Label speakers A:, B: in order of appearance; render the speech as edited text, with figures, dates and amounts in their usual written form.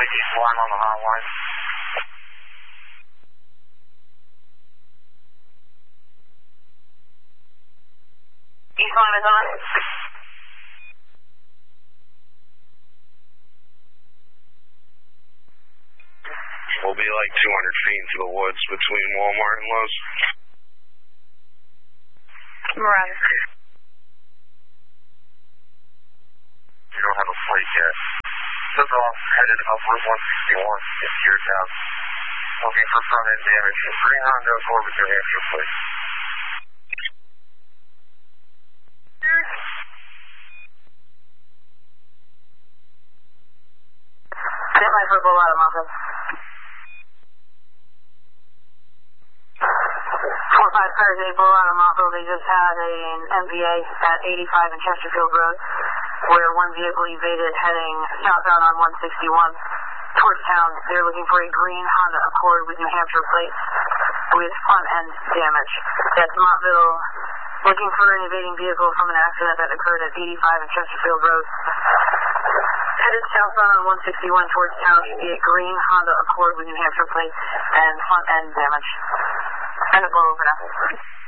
A: East line on the hotline.
B: East line is on.
A: We'll be like 200 feet into the woods between Walmart and Lowe's.
B: Miranda.
A: You don't have a plate yet. Took off, headed up Route 161 into your town. Looking for front-end damage. Green Honda Accord with your Hampshire plate.
B: Hit my purple bottom office. 4-5 cars, 8 bottom office. They just had an MVA at 85 in Chesterfield Road, where one vehicle evaded heading southbound on 161 towards town. They're looking for a green Honda Accord with New Hampshire plates with front-end damage. That's Montville, looking for an evading vehicle from an accident that occurred at 85 in Chesterfield Road. Headed southbound on 161 towards town should be a green Honda Accord with New Hampshire plates and front-end damage. And a blow over now.